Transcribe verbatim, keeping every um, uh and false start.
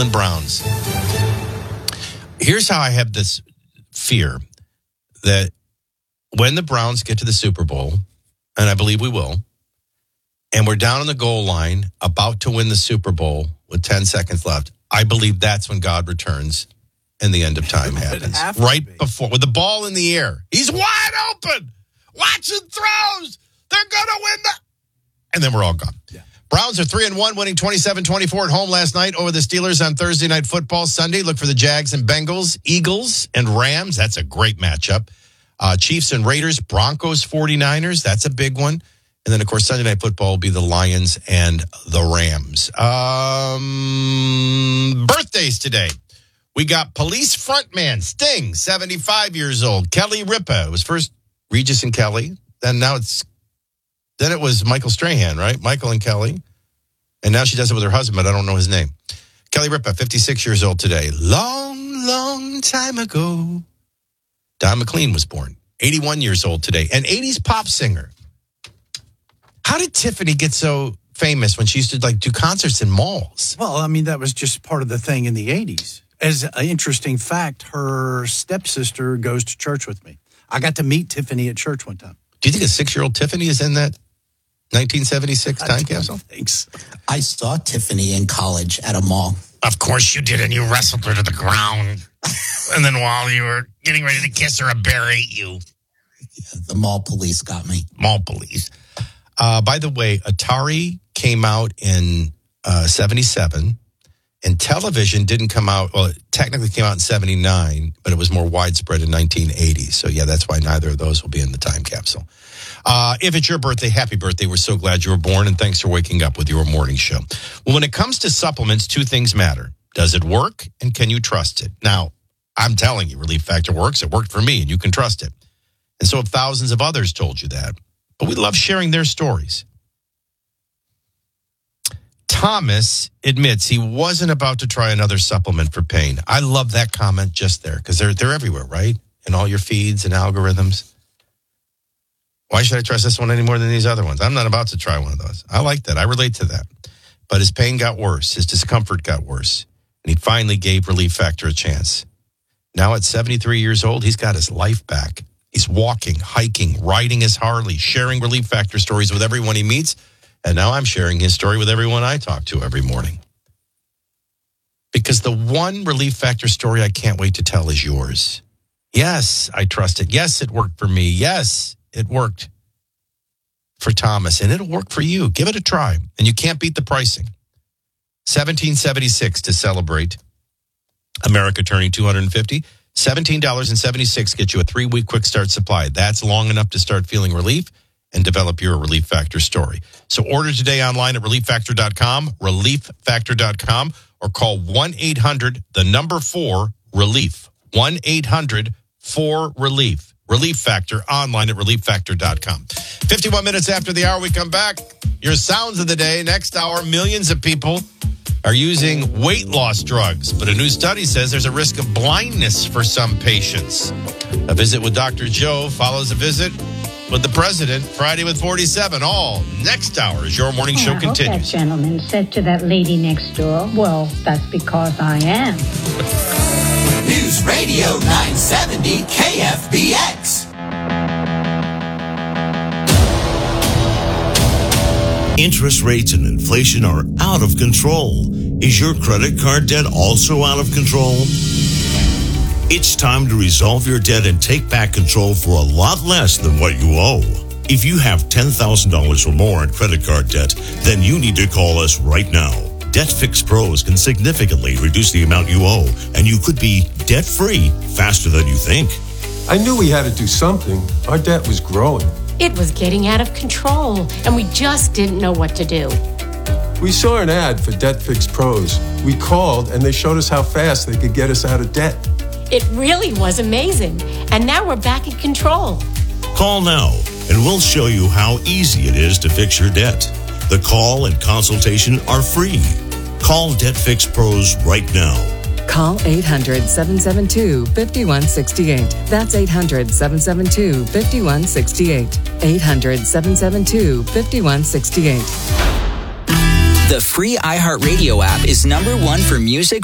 Cleveland Browns. Here's how I have this fear that when the Browns get to the Super Bowl, and I believe we will, and we're down on the goal line, about to win the Super Bowl with ten seconds left, I believe that's when God returns and the end of time happens. Right be. before, with the ball in the air. He's wide open. Watching throws. They're going to win the... And then we're all gone. Yeah. Browns are three and one, winning twenty-seven twenty-four at home last night over the Steelers on Thursday Night Football. Sunday, look for the Jags and Bengals, Eagles and Rams. That's a great matchup. Uh, Chiefs and Raiders, Broncos, 49ers. That's a big one. And then, of course, Sunday Night Football will be the Lions and the Rams. Um, birthdays today. We got Police frontman Sting, seventy-five years old. Kelly Ripa. It was first Regis and Kelly. Then now it's, then it was Michael Strahan, right? Michael and Kelly. And now she does it with her husband, but I don't know his name. Kelly Ripa, fifty-six years old today. Long, long time ago. Don McLean was born. eighty-one years old today. An eighties pop singer. How did Tiffany get so famous when she used to like do concerts in malls? Well, I mean, that was just part of the thing in the eighties. As an interesting fact, her stepsister goes to church with me. I got to meet Tiffany at church one time. Do you think a six-year-old Tiffany is in that nineteen seventy-six time capsule? Thanks. I saw Tiffany in college at a mall. Of course you did, and you wrestled her to the ground. And then while you were getting ready to kiss her, a bear ate you. Yeah, the mall police got me. Mall police. Uh, by the way, Atari came out in uh, seventy-seven, and television didn't come out, well, it technically came out in seventy-nine, but it was more widespread in nineteen eighty. So, yeah, that's why neither of those will be in the time capsule. Uh, if it's your birthday, happy birthday. We're so glad you were born, and thanks for waking up with your morning show. Well, when it comes to supplements, two things matter. Does it work, and can you trust it? Now, I'm telling you, Relief Factor works. It worked for me, and you can trust it. And so have thousands of others told you that. But we love sharing their stories. Thomas admits he wasn't about to try another supplement for pain. I love that comment just there because they're, they're everywhere, right? In all your feeds and algorithms. Why should I trust this one any more than these other ones? I'm not about to try one of those. I like that. I relate to that. But his pain got worse. His discomfort got worse. And he finally gave Relief Factor a chance. Now at seventy-three years old, he's got his life back. He's walking, hiking, riding his Harley, sharing Relief Factor stories with everyone he meets. And now I'm sharing his story with everyone I talk to every morning. Because the one Relief Factor story I can't wait to tell is yours. Yes, I trust it. Yes, it worked for me. Yes, it worked for Thomas. And it'll work for you. Give it a try. And you can't beat the pricing. seventeen seventy-six to celebrate America turning two hundred fifty. seventeen dollars and seventy-six cents gets you a three-week quick start supply. That's long enough to start feeling relief and develop your Relief Factor story. So order today online at relief factor dot com, relief factor dot com, or call one eight hundred, the number four, relief. one eight hundred four relief. Relief Factor online at relief factor dot com. fifty-one minutes after the hour, we come back. Your sounds of the day. Next hour, millions of people are using weight loss drugs, but a new study says there's a risk of blindness for some patients. A visit with Doctor Joe follows a visit with the president. Friday with forty-seven. All next hour as your morning show I continues. Hope that gentleman said to that lady next door, well, that's because I am. News Radio nine seventy K F B X. Interest rates and inflation are out of control. Is your credit card debt also out of control? It's time to resolve your debt and take back control for a lot less than what you owe. If you have ten thousand dollars or more in credit card debt, then you need to call us right now. Debt Fix Pros can significantly reduce the amount you owe, and you could be debt-free faster than you think. I knew we had to do something. Our debt was growing. It was getting out of control, and we just didn't know what to do. We saw an ad for Debt Fix Pros. We called, and they showed us how fast they could get us out of debt. It really was amazing, and now we're back in control. Call now, and we'll show you how easy it is to fix your debt. The call and consultation are free. Call Debt Fix Pros right now. Call eight hundred, seven seven two, five one six eight. That's eight hundred, seven seven two, five one six eight. eight hundred, seven seven two, five one six eight. The free iHeartRadio app is number one for music,